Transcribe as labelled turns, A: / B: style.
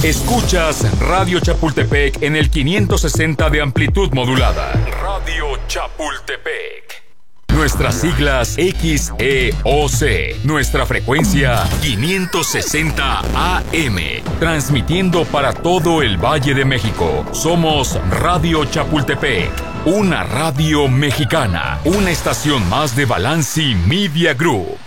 A: Escuchas Radio Chapultepec en el 560 de amplitud modulada. Radio Chapultepec. Nuestras siglas XEOC. Nuestra frecuencia 560 AM. Transmitiendo para todo el Valle de México. Somos Radio Chapultepec. Una radio mexicana. Una estación más de Balanci Media Group.